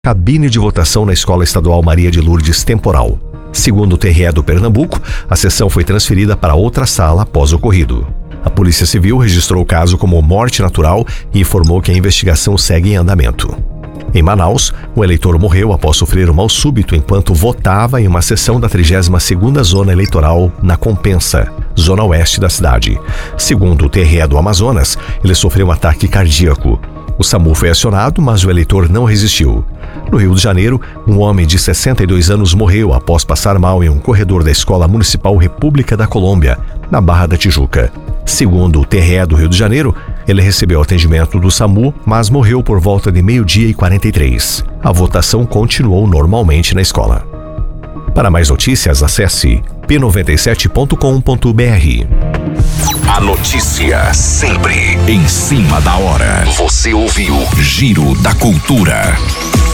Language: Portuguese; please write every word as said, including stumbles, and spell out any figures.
cabine de votação na Escola Estadual Maria de Lourdes Temporal. Segundo o T R E do Pernambuco, a sessão foi transferida para outra sala após o ocorrido. A Polícia Civil registrou o caso como morte natural e informou que a investigação segue em andamento. Em Manaus, um eleitor morreu após sofrer um mal súbito enquanto votava em uma sessão da trigésima segunda Zona Eleitoral na Compensa, zona oeste da cidade. Segundo o T R E do Amazonas, ele sofreu um ataque cardíaco. O SAMU foi acionado, mas o eleitor não resistiu. No Rio de Janeiro, um homem de sessenta e dois anos morreu após passar mal em um corredor da Escola Municipal República da Colômbia, na Barra da Tijuca. Segundo o T R E do Rio de Janeiro, ele recebeu atendimento do SAMU, mas morreu por volta de meio-dia e quarenta e três. A votação continuou normalmente na escola. Para mais notícias, acesse p noventa e sete ponto com ponto b r. A notícia sempre em cima da hora. Você ouviu Giro da Cultura.